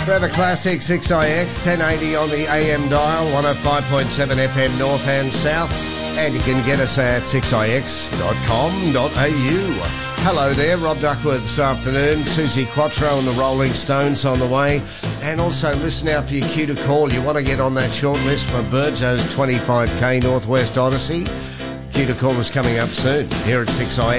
Forever Classic 6IX, 1080 on the AM dial, 105.7 FM north and south. And you can get us at 6ix.com.au. Hello there, Rob Duckworth this afternoon. Susie Quattro and the Rolling Stones on the way. And also listen out for your cue to call. You want to get on that short list for Burjo's 25k Northwest Odyssey? Cue to call is coming up soon here at 6IX.